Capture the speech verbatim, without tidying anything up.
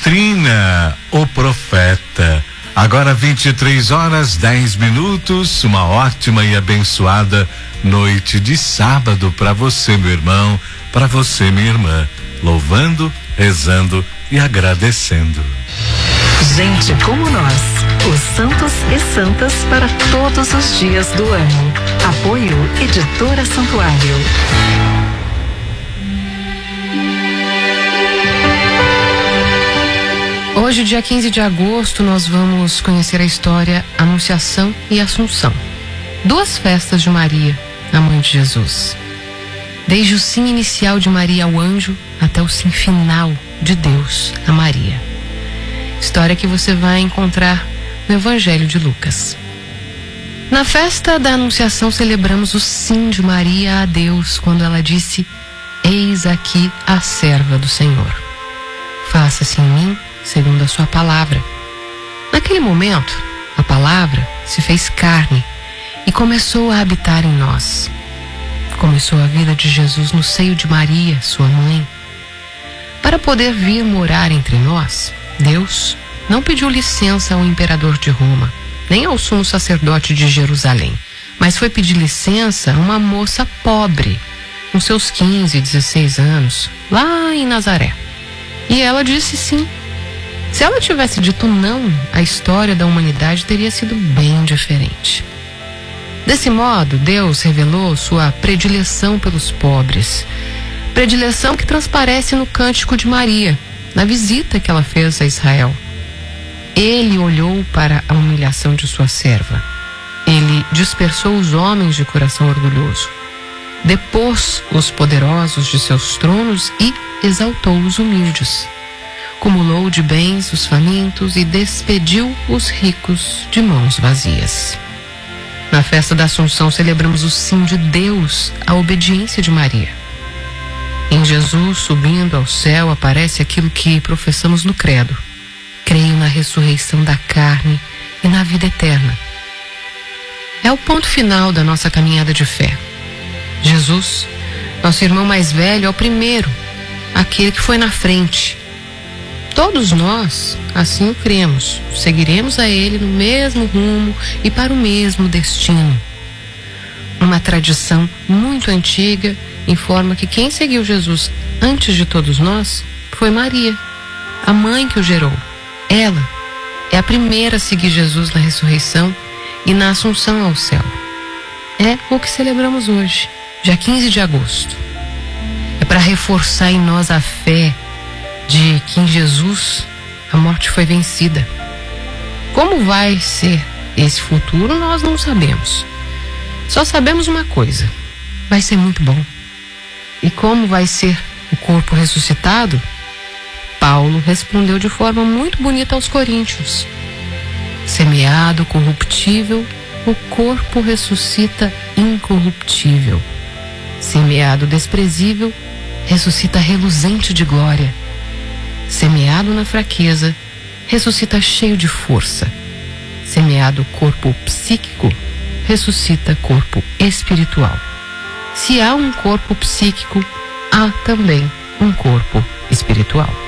Doutrina, o profeta. Agora vinte e três horas, dez minutos, uma ótima e abençoada noite de sábado para você, meu irmão, para você, minha irmã, louvando, rezando e agradecendo. Gente como nós, os santos e santas para todos os dias do ano. Apoio Editora Santuário. Hoje, dia quinze de agosto, nós vamos conhecer a história Anunciação e Assunção. Duas festas de Maria, a mãe de Jesus. Desde o sim inicial de Maria ao anjo, até o sim final de Deus a Maria. História que você vai encontrar no Evangelho de Lucas. Na festa da Anunciação celebramos o sim de Maria a Deus, quando ela disse: eis aqui a serva do Senhor. Faça-se em mim segundo a sua palavra. Naquele momento, a palavra se fez carne e começou a habitar em nós. Começou a vida de Jesus no seio de Maria, sua mãe. Para poder vir morar entre nós, Deus não pediu licença ao imperador de Roma, nem ao sumo sacerdote de Jerusalém, mas foi pedir licença a uma moça pobre, com seus quinze, dezesseis anos, lá em Nazaré. E ela disse sim. Se ela tivesse dito não, a história da humanidade teria sido bem diferente. Desse modo, Deus revelou sua predileção pelos pobres, predileção que transparece no Cântico de Maria, na visita que ela fez a Israel. Ele olhou para a humilhação de sua serva. Ele dispersou os homens de coração orgulhoso, depôs os poderosos de seus tronos e exaltou os humildes. Cumulou de bens os famintos e despediu os ricos de mãos vazias. Na festa da Assunção celebramos o sim de Deus à obediência de Maria. Em Jesus subindo ao céu aparece aquilo que professamos no credo: creio na ressurreição da carne e na vida eterna. É o ponto final da nossa caminhada de fé. Jesus, nosso irmão mais velho, é o primeiro, aquele que foi na frente. Todos nós, assim o cremos, seguiremos a Ele no mesmo rumo e para o mesmo destino. Uma tradição muito antiga informa que quem seguiu Jesus antes de todos nós foi Maria, a mãe que o gerou. Ela é a primeira a seguir Jesus na ressurreição e na assunção ao céu. É o que celebramos hoje, dia quinze de agosto. É para reforçar em nós a fé de que em Jesus a morte foi vencida. Como vai ser esse futuro, nós não sabemos. Só sabemos uma coisa: vai ser muito bom. E como vai ser o corpo ressuscitado? Paulo respondeu de forma muito bonita aos coríntios: semeado corruptível, o corpo ressuscita incorruptível. Semeado desprezível, ressuscita reluzente de glória. Semeado na fraqueza, ressuscita cheio de força. Semeado corpo psíquico, ressuscita corpo espiritual. Se há um corpo psíquico, há também um corpo espiritual.